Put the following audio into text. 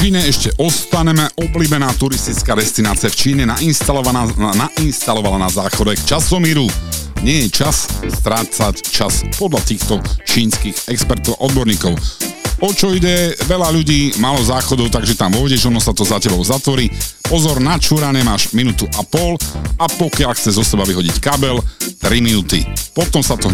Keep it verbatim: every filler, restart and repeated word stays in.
Číne ešte ostaneme. Obľúbená turistická destinácia v Číne nainštalovaná, nainštalovala na záchode k časomíru. Nie je čas strácať čas podľa týchto čínskych expertov, odborníkov. O čo ide? Veľa ľudí, málo záchodov, takže tam vôjdeš, ono sa to za tebou zatvorí. Pozor, na čúranie máš minútu a pol a pokiaľ chce zo seba vyhodiť kabel, tri minúty. Potom sa to